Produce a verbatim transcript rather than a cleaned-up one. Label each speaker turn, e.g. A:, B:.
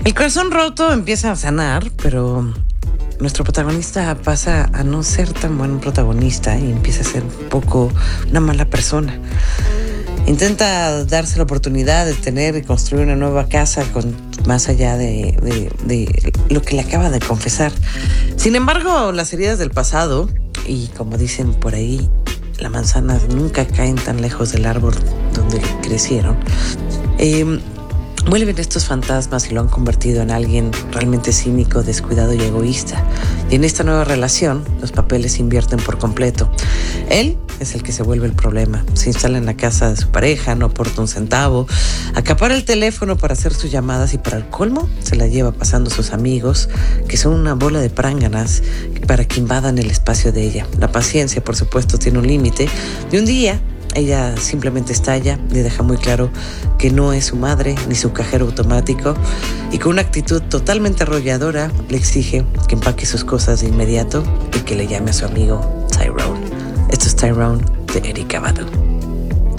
A: El corazón roto empieza a sanar, pero nuestro protagonista pasa a no ser tan buen protagonista y empieza a ser un poco una mala persona. Intenta darse la oportunidad de tener y construir una nueva casa con, más allá de, de, de lo que le acaba de confesar. Sin embargo, las heridas del pasado, y como dicen por ahí, las manzanas nunca caen tan lejos del árbol donde crecieron, eh, vuelven estos fantasmas y lo han convertido en alguien realmente cínico, descuidado y egoísta. Y en esta nueva relación, los papeles se invierten por completo. Él es el que se vuelve el problema. Se instala en la casa de su pareja, no aporta un centavo, acapara el teléfono para hacer sus llamadas y para el colmo se la lleva pasando a sus amigos, que son una bola de pránganas para que invadan el espacio de ella. La paciencia, por supuesto, tiene un límite. Y un día ella simplemente estalla, le deja muy claro que no es su madre ni su cajero automático y con una actitud totalmente arrolladora le exige que empaque sus cosas de inmediato y que le llame a su amigo Tyrone. Esto es Tyrone de Erykah Badu.